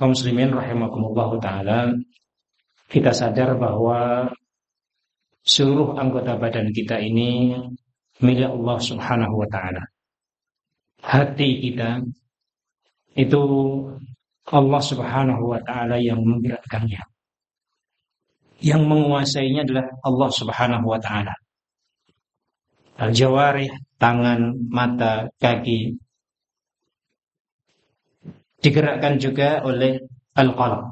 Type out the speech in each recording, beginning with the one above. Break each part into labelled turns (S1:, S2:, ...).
S1: Kaum muslimin rahimakumullah ta'ala, kita sadar bahwa seluruh anggota badan kita ini milik Allah subhanahu wa ta'ala. Hati kita itu Allah subhanahu wa ta'ala yang menggerakkannya. Yang menguasainya adalah Allah subhanahu wa ta'ala. Al-jawarih, tangan, mata, kaki, digerakkan juga oleh al-qalb.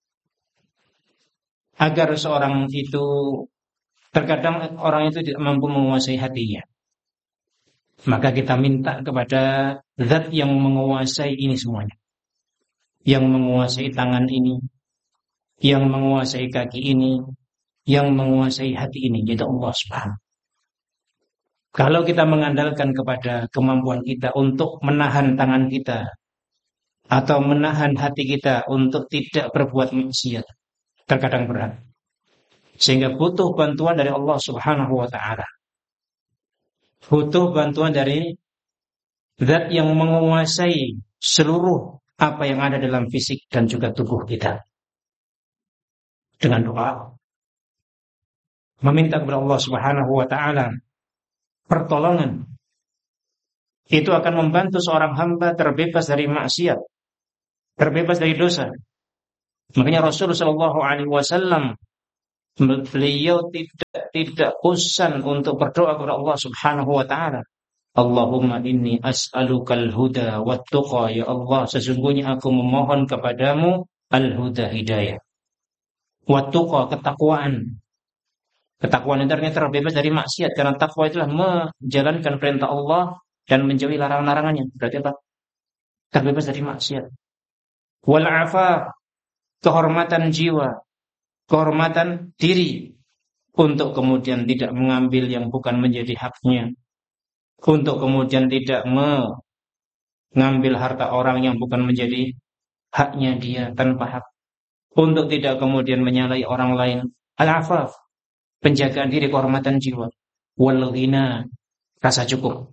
S1: Agar seorang itu, terkadang orang itu tidak mampu menguasai hatinya, maka kita minta kepada zat yang menguasai ini semuanya, yang menguasai tangan ini, yang menguasai kaki ini, yang menguasai hati ini, yaitu Allah subhanahu. Kalau kita mengandalkan kepada kemampuan kita untuk menahan tangan kita atau menahan hati kita untuk tidak berbuat maksiat, terkadang berat. Sehingga butuh bantuan dari Allah subhanahu wa ta'ala. Butuh bantuan dari zat yang menguasai seluruh apa yang ada dalam fisik dan juga tubuh kita. Dengan doa, meminta kepada Allah subhanahu wa ta'ala pertolongan, itu akan membantu seorang hamba terbebas dari maksiat, terbebas dari dosa. Makanya Rasulullah SAW, beliau tidak bosan untuk berdoa kepada Allah subhanahu wa ta'ala. Allahumma inni as'alukal huda wat tuqa. Ya Allah, sesungguhnya aku memohon kepadamu al-huda, hidayah, wat tuqa, ketakwaan. Ketakwaan itu artinya terbebas dari maksiat, karena takwa itulah menjalankan perintah Allah dan menjauhi larangan-larangannya. Berarti apa? Terbebas dari maksiat. Wal afaf, kehormatan jiwa, kehormatan diri, untuk kemudian tidak mengambil yang bukan menjadi haknya, untuk kemudian tidak mengambil harta orang yang bukan menjadi haknya dia tanpa hak, untuk tidak kemudian menyalahi orang lain. Al-afaf, penjagaan diri, kehormatan jiwa. Wal ghina, rasa cukup.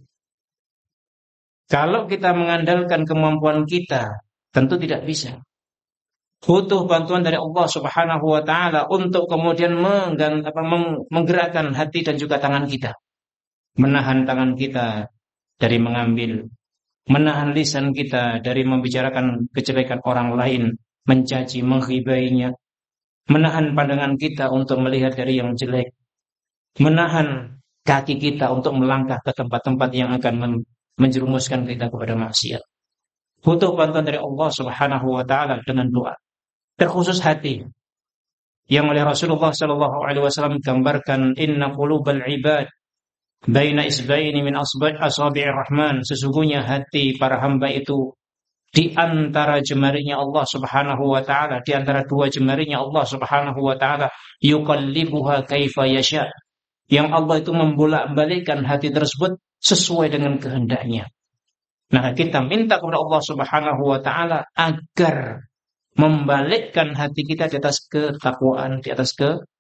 S1: Kalau kita mengandalkan kemampuan kita, tentu tidak bisa. Butuh bantuan dari Allah subhanahu wa ta'ala untuk kemudian menggerakkan hati dan juga tangan kita, menahan tangan kita dari mengambil, menahan lisan kita dari membicarakan kejelekan orang lain, mencaci, menghibainya, menahan pandangan kita untuk melihat dari yang jelek, menahan kaki kita untuk melangkah ke tempat-tempat yang akan menjerumuskan kita kepada maksiat. Butuh bantuan dari Allah subhanahu wa ta'ala dengan doa. Terkhusus hati, yang oleh Rasulullah SAW gambarkan, inna qulubal ibad baina isbaini min asabi'ir rahman. Sesungguhnya hati para hamba itu di antara jemarinya Allah subhanahu wa ta'ala, di antara dua jemarinya Allah subhanahu wa ta'ala, yuqallibuha kaifa yasha, yang Allah itu membolak-balikkan hati tersebut sesuai dengan kehendaknya. Nah, kita minta kepada Allah subhanahu wa ta'ala agar membalikkan hati kita di atas ketakwaan, di atas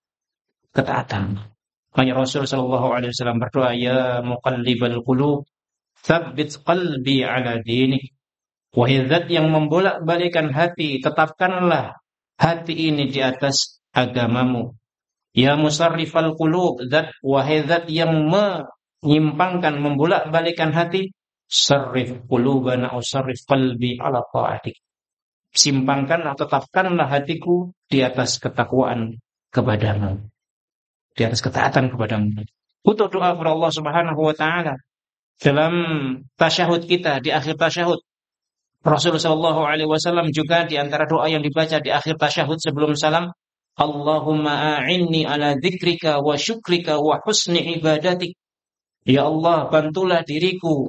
S1: ketaatan. Makanya Rasulullah SAW berdoa, ya muqallibal qulub, tsabbit qalbi ala dinik. Wahai zat yang membolak-balikkan hati, tetapkanlah hati ini di atas agamamu. Ya musarrifal qulub, wahai zat yang menyimpangkan, membolak-balikkan hati, sarrif qulubana au sarrif qalbi ala ta'atik. Simpangkanlah, tetapkanlah hatiku di atas ketakwaan kepadamu, di atas ketaatan kepadamu. Butuh doa kepada Allah subhanahu wa ta'ala. Dalam tasyahud kita, di akhir tasyahud, Rasulullah SAW juga di antara doa yang dibaca di akhir tasyahud sebelum salam, Allahumma a'inni ala dzikrika wa syukrika wa husni ibadatik. Ya Allah, bantulah diriku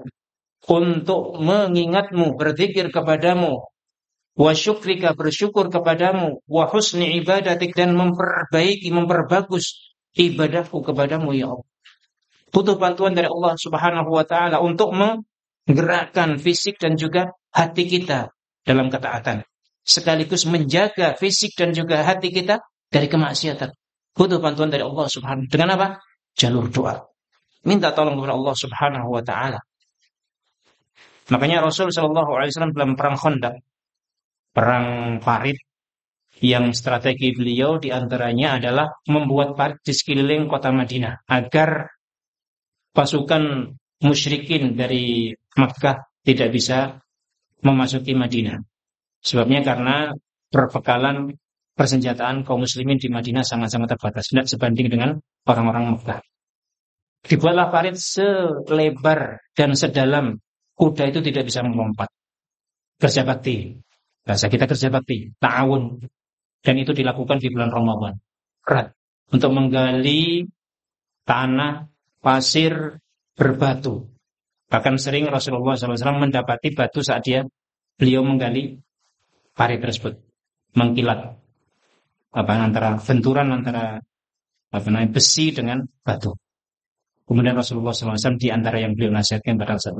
S1: untuk mengingatmu, berzikir kepadamu, wa syukrika, bersyukur kepadamu, wa husni ibadatik, dan memperbaiki, memperbagus ibadahku kepadamu ya Allah. Butuh bantuan dari Allah subhanahu wa ta'ala untuk menggerakkan fisik dan juga hati kita dalam ketaatan, sekaligus menjaga fisik dan juga hati kita dari kemaksiatan. Butuh bantuan dari Allah subhanahu. Dengan apa? Jalur doa. Minta tolong kepada Allah subhanahu wa ta'ala. Makanya Rasul SAW dalam perang Khandaq, perang Farid, yang strategi beliau diantaranya adalah membuat parit di sekeliling kota Madinah agar pasukan musyrikin dari Makkah tidak bisa memasuki Madinah. Sebabnya karena perbekalan persenjataan kaum muslimin di Madinah sangat-sangat terbatas, tidak sebanding dengan orang-orang Makkah. Dibuatlah parit selebar dan sedalam kuda itu tidak bisa melompat. Kerja bakti, bahasa kita kerja bakti, ta'awun, dan itu dilakukan di bulan Ramadan. Berat untuk menggali tanah, pasir, berbatu. Bahkan sering Rasulullah SAW mendapati batu saat beliau menggali parit tersebut, mengkilat antara benturan antara besi dengan batu. Kemudian Rasulullah SAW di antara yang beliau nasihatkan pada saat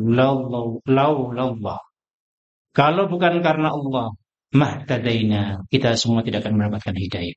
S1: Allah, kalau bukan karena Allah, mahtadaina, kita semua tidak akan mendapatkan hidayah.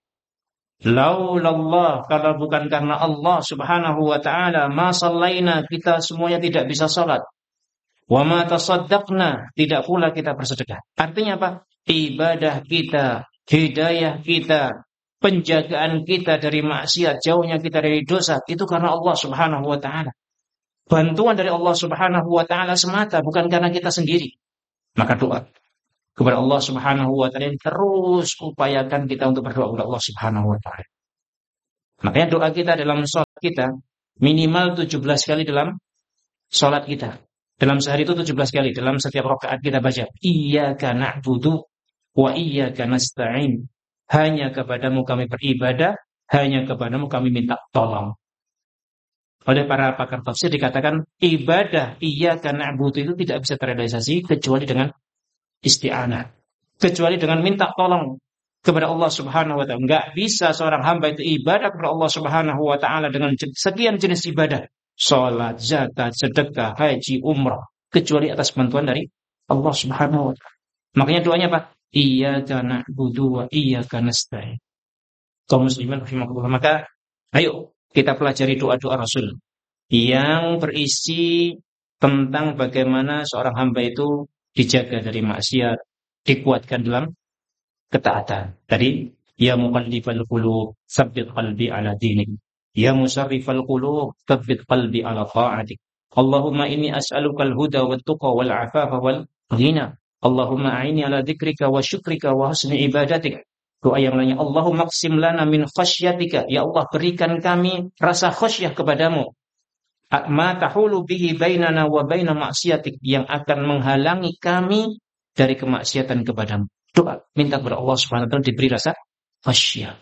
S1: Laulallah, kalau bukan karena Allah Subhanahu wa taala, ma sallaina, kita semuanya tidak bisa salat. Wa ma tasaddaqna, tidak pula kita bersedekah. Artinya apa? Ibadah kita, hidayah kita, penjagaan kita dari maksiat, jauhnya kita dari dosa, itu karena Allah Subhanahu wa taala. Bantuan dari Allah Subhanahu wa taala semata, bukan karena kita sendiri. Maka doa kepada Allah Subhanahu wa taala terus upayakan kita untuk berdoa kepada Allah Subhanahu wa taala. Makanya doa kita dalam salat kita minimal 17 kali dalam salat kita. Dalam sehari itu 17 kali, dalam setiap rakaat kita baca iyyaka na'budu wa iyyaka nasta'in. Hanya kepadamu kami beribadah, hanya kepadamu kami minta tolong. Oleh para pakar tafsir dikatakan ibadah iyyaka na'budu itu tidak bisa terrealisasi kecuali dengan isti'anah, kecuali dengan minta tolong kepada Allah Subhanahu wa taala. Enggak bisa seorang hamba itu ibadah kepada Allah Subhanahu wa taala dengan sekian jenis ibadah, salat, zakat, sedekah, haji, umrah, kecuali atas bantuan dari Allah Subhanahu wa taala. Makanya doanya apa? Iyyaka na'budu wa iyyaka nasta'in. Kaum muslimin rahimakumullah, maka ayo kita pelajari doa-doa Rasul yang berisi tentang bagaimana seorang hamba itu dijaga dari maksiat, dikuatkan dalam ketaatan. Tadi, ya muqallibal qulub, tsabbit qalbi ala dinik. Ya musarrifal qulub, tsabbit qalbi ala ta'atik. Allahumma inni as'alukal huda wat tuqa wal afafa wal ghina. Allahumma a'inni ala dzikrika wa syukrika wa husni ibadatik. Doa yang lainnya, Allahumma qsim lana min khasyatika. Ya Allah, berikan kami rasa khasyah kepadamu. Ma tahulu bihi bainana wa baina maksiatik, yang akan menghalangi kami dari kemaksiatan kepadamu. Doa, minta kepada Allah Subhanahu wa taala diberi rasa khasyah.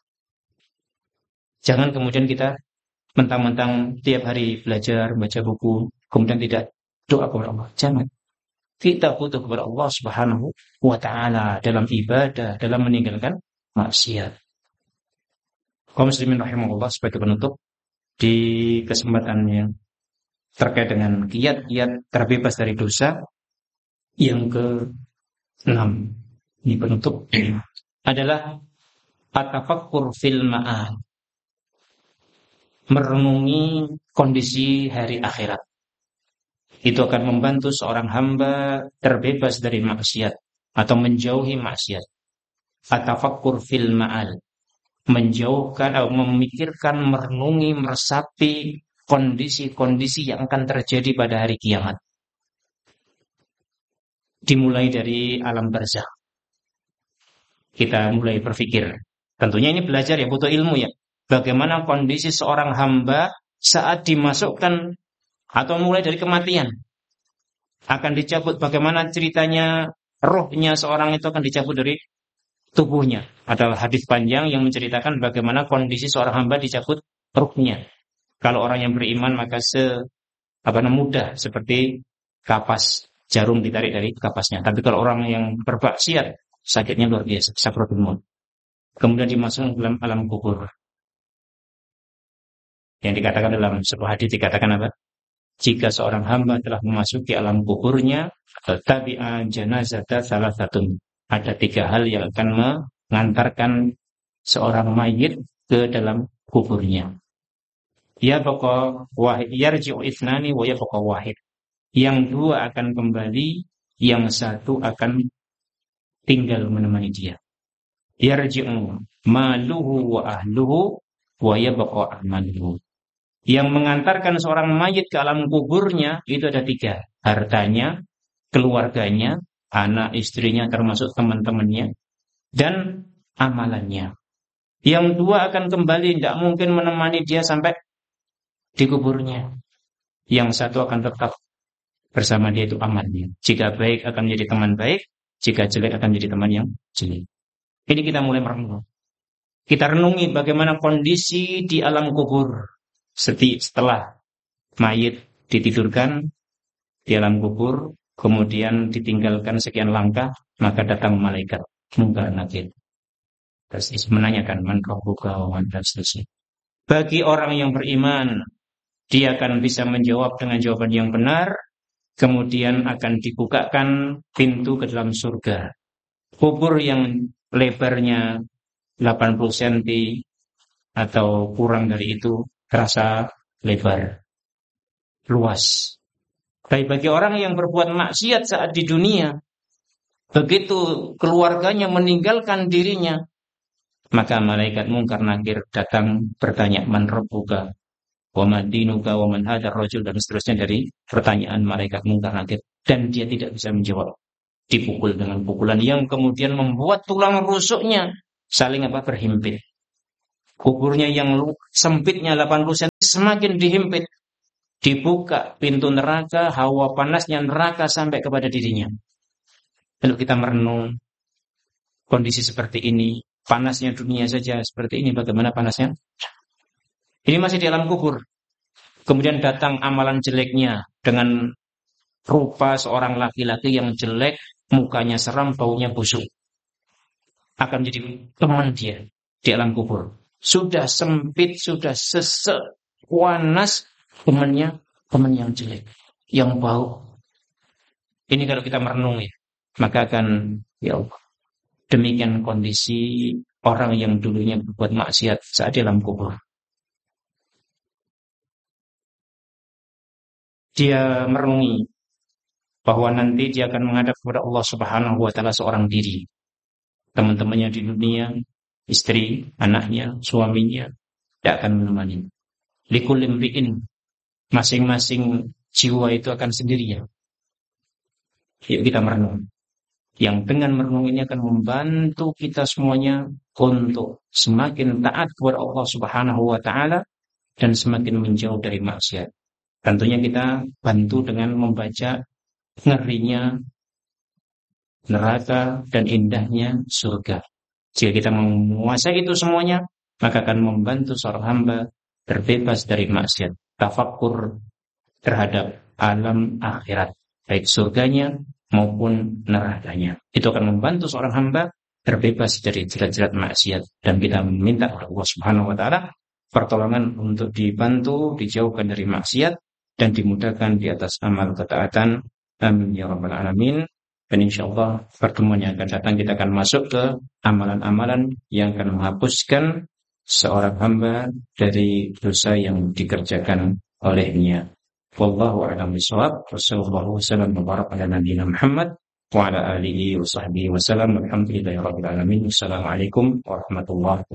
S1: Jangan kemudian kita mentang-mentang tiap hari belajar, baca buku, kemudian tidak doa kepada Allah. Jangan. Kita butuh kepada Allah Subhanahu wa taala dalam ibadah, dalam meninggalkan maksiat. Kaum muslimin rahimahullah, sebagai penutup di kesempatan yang terkait dengan kiat-kiat terbebas dari dosa yang ke-6, ini penutup, adalah at-tafakkur fil ma'ad, merenungi kondisi hari akhirat. Itu akan membantu seorang hamba terbebas dari maksiat atau menjauhi maksiat. At-tafakkur fil ma'al, menjauhkan atau memikirkan, merenungi, meresapi kondisi-kondisi yang akan terjadi pada hari kiamat. Dimulai dari alam barzakh. Kita mulai berpikir. Tentunya ini belajar ya, butuh ilmu ya. Bagaimana kondisi seorang hamba saat dimasukkan atau mulai dari kematian. Akan dicabut, bagaimana ceritanya rohnya seorang itu akan dicabut dari tubuhnya. Adalah hadis panjang yang menceritakan bagaimana kondisi seorang hamba dicabut rohnya. Kalau orang yang beriman maka mudah seperti kapas jarum ditarik dari kapasnya. Tapi kalau orang yang bermaksiat, sakitnya luar biasa, sakratul maut. Kemudian dimasukkan dalam alam kubur. Yang dikatakan dalam sebuah hadis dikatakan apa? Jika seorang hamba telah memasuki alam kuburnya, tabi'a janazata salah satu. Ada 3 hal yang akan mengantarkan seorang mayit ke dalam kuburnya. Ya baqa wahid, yarji'u ithnani wa yabqa wahid. Yang 2 akan kembali, yang 1 akan tinggal menemani dia. Yarji'u maluhu wa ahluhu wa yabqa amaluhu. Yang mengantarkan seorang mayit ke alam kuburnya itu ada 3. Hartanya, keluarganya, anak istrinya termasuk teman-temannya, dan amalannya. Yang 2 akan kembali, tidak mungkin menemani dia sampai di kuburnya. Yang 1 akan tetap bersama dia, itu amalnya. Jika baik akan menjadi teman baik, jika jelek akan menjadi teman yang jelek. Ini kita mulai merenung. Kita renungi bagaimana kondisi di alam kubur. Setelah mayit ditidurkan di alam kubur, kemudian ditinggalkan sekian langkah, maka datang malaikat Munkar Nakir. Terus menanyakan, man rabbuka wa man, dan seterusnya. Bagi orang yang beriman, dia akan bisa menjawab dengan jawaban yang benar, kemudian akan dibukakan pintu ke dalam surga. Kubur yang lebarnya 80 cm atau kurang dari itu, terasa lebar, luas. Tapi bagi orang yang berbuat maksiat saat di dunia, begitu keluarganya meninggalkan dirinya, maka malaikat Munkar Nakir datang bertanya, man rabbuka wa man dinuka wa man hadzal rajul, dan seterusnya dari pertanyaan malaikat Munkar Nakir, dan dia tidak bisa menjawab. Dipukul dengan pukulan yang kemudian membuat tulang rusuknya saling berhimpit. Kuburnya yang sempitnya 80 cm semakin dihimpit. Dibuka pintu neraka, hawa panasnya neraka sampai kepada dirinya. Lalu kita merenung kondisi seperti ini, panasnya dunia saja seperti ini, bagaimana panasnya? Ini masih di alam kubur. Kemudian datang amalan jeleknya dengan rupa seorang laki-laki yang jelek, mukanya seram, baunya busuk. Akan menjadi teman dia di alam kubur. Sudah sempit, sudah sesek, panas, temannya teman yang jelek, yang bau. Ini kalau kita merenungi, maka akan, ya Allah, demikian kondisi orang yang dulunya berbuat maksiat saat di alam kubur. Dia merenungi bahwa nanti dia akan menghadap kepada Allah Subhanahu wa Ta'ala seorang diri. Teman-temannya di dunia, istri, anaknya, suaminya, tidak akan menemani. Likul imri'in, masing-masing jiwa itu akan sendirian. Yuk kita merenung. Yang dengan merenung ini akan membantu kita semuanya untuk semakin taat kepada Allah Subhanahu wa Ta'ala dan semakin menjauh dari maksiat. Tentunya kita bantu dengan membaca ngerinya neraka dan indahnya surga. Jika kita menguasai itu semuanya, maka akan membantu seorang hamba terbebas dari maksiat, tafakkur terhadap alam akhirat, baik surganya maupun nerakanya. Itu akan membantu seorang hamba terbebas dari jerat-jerat maksiat, dan kita meminta kepada Allah Subhanahu wa Ta'ala pertolongan untuk dibantu dijauhkan dari maksiat dan dimudahkan di atas amal ketaatan. Amin ya rabbal alamin. Dan insyaallah pertemuan yang akan datang kita akan masuk ke amalan-amalan yang akan menghapuskan seorang hamba dari dosa yang dikerjakan olehnya. Wallahu a'lam bishawab. Wassallallahu wasallam wa baraka ala nabiyyina Muhammad wa ala alihi wa sahbihi wasallam. Alhamdulillahirabbil alamin. Assalamualaikum warahmatullahi wabarakatuh.